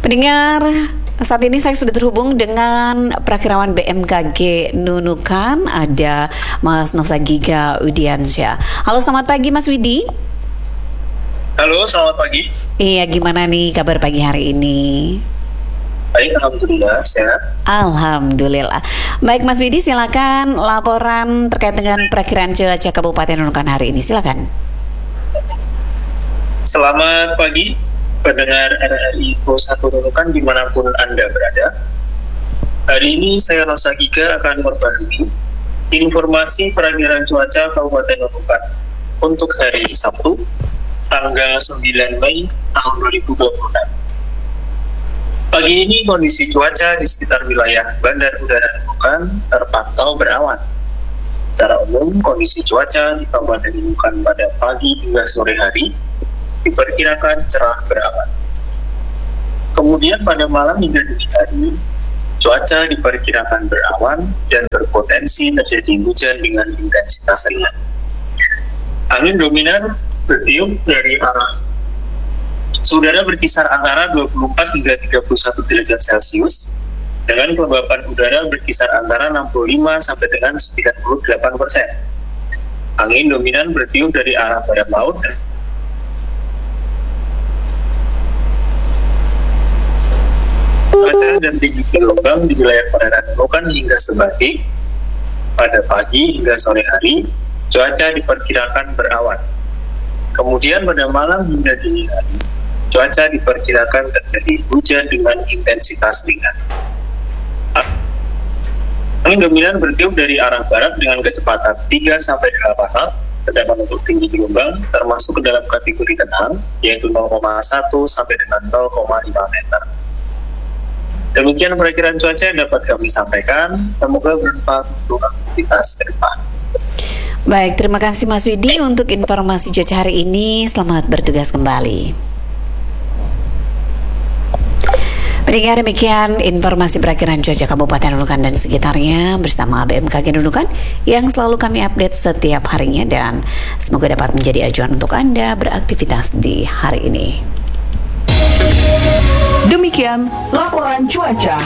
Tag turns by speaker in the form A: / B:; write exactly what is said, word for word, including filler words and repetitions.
A: Pendengar, saat ini saya sudah terhubung dengan Prakirawan B M K G Nunukan, ada Mas Nusagiga Widiansyah. Halo, selamat pagi Mas Widi.
B: Halo, selamat pagi.
A: Iya, gimana nih kabar pagi hari ini?
B: Baik, alhamdulillah sehat.
A: Alhamdulillah. Baik Mas Widi, silakan laporan terkait dengan perakiraan cuaca Kabupaten Nunukan hari ini, silakan.
B: Selamat pagi, pendengar R R I Info satu Nunukan dimanapun Anda berada. Hari ini saya Nusagiga akan membantu informasi perakiraan cuaca Kabupaten Nunukan untuk hari Sabtu, tanggal sembilan Mei tahun dua ribu dua puluh enam. Pagi ini kondisi cuaca di sekitar wilayah Bandar Udara Nunukan terpantau berawan. Secara umum, kondisi cuaca di Kabupaten Nunukan pada pagi hingga sore hari diperkirakan cerah berawan. Kemudian pada malam hingga dini hari, cuaca diperkirakan berawan dan berpotensi terjadi hujan dengan intensitas ringan. Angin dominan bertiup dari arah udara berkisar antara dua puluh empat hingga tiga puluh satu derajat Celcius dengan kelembapan udara berkisar antara enam puluh lima sampai dengan sembilan puluh delapan persen. Angin dominan bertiup dari arah barat laut dan cuaca dan tinggi gelombang di wilayah perairan Nunukan hingga sebatik. Pada pagi hingga sore hari, cuaca diperkirakan berawan. Kemudian pada malam hingga dini hari, cuaca diperkirakan terjadi hujan dengan intensitas ringan. Angin dominan bertiup dari arah barat dengan kecepatan tiga sampai delapan knot, sedangkan untuk tinggi gelombang termasuk ke dalam kategori tenang, yaitu nol koma satu sampai dengan nol koma lima meter. Demikian perakiraan cuaca yang dapat kami sampaikan. Semoga bermanfaat untuk aktivitas ke depan.
A: Baik, terima kasih Mas Widi untuk informasi cuaca hari ini. Selamat bertugas kembali. Pendengar, demikian informasi perakiraan cuaca Kabupaten Nunukan dan sekitarnya bersama B M K G Nunukan yang selalu kami update setiap harinya, dan semoga dapat menjadi acuan untuk Anda beraktivitas di hari ini.
C: Demikian laporan cuaca.